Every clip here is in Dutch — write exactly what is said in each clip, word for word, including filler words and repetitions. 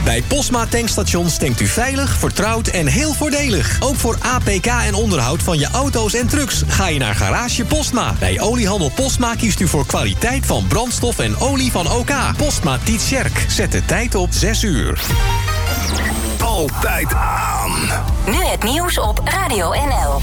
Bij Postma tankstations tankt u veilig, vertrouwd en heel voordelig. Ook voor A P K en onderhoud van je auto's en trucks ga je naar Garage Postma. Bij oliehandel Postma kiest u voor kwaliteit van brandstof en olie van OK. Postma Tietjerk. Zet de tijd op zes uur. Altijd aan. Nu het nieuws op Radio N L.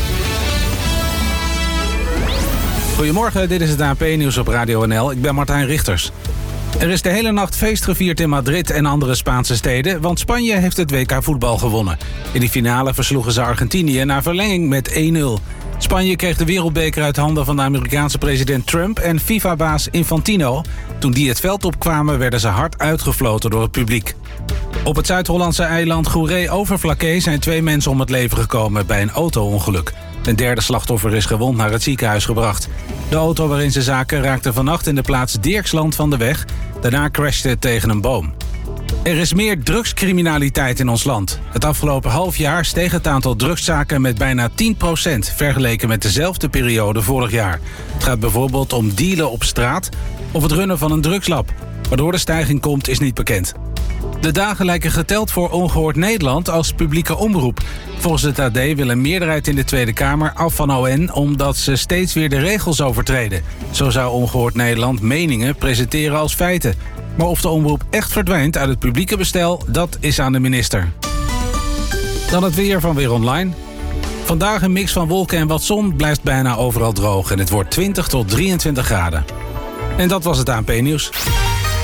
Goedemorgen, dit is het A N P-nieuws op Radio N L. Ik ben Martijn Richters. Er is de hele nacht feest gevierd in Madrid en andere Spaanse steden, want Spanje heeft het W K voetbal gewonnen. In die finale versloegen ze Argentinië na verlenging met één nul. Spanje kreeg de wereldbeker uit handen van de Amerikaanse president Trump en FIFA-baas Infantino. Toen die het veld opkwamen werden ze hard uitgefloten door het publiek. Op het Zuid-Hollandse eiland Goeree-Overflakkee zijn twee mensen om het leven gekomen bij een auto-ongeluk. Een derde slachtoffer is gewond naar het ziekenhuis gebracht. De auto waarin ze zaten raakte vannacht in de plaats Dirksland van de weg. Daarna crashte het tegen een boom. Er is meer drugscriminaliteit in ons land. Het afgelopen half jaar steeg het aantal drugszaken met bijna tien procent... vergeleken met dezelfde periode vorig jaar. Het gaat bijvoorbeeld om dealen op straat of het runnen van een drugslab. Waardoor de stijging komt is niet bekend. De dagen lijken geteld voor Ongehoord Nederland als publieke omroep. Volgens het A D wil een meerderheid in de Tweede Kamer af van O N... omdat ze steeds weer de regels overtreden. Zo zou Ongehoord Nederland meningen presenteren als feiten. Maar of de omroep echt verdwijnt uit het publieke bestel, dat is aan de minister. Dan het weer van Weer Online. Vandaag een mix van wolken en wat zon, blijft bijna overal droog... en het wordt twintig tot drieëntwintig graden. En dat was het A N P-nieuws.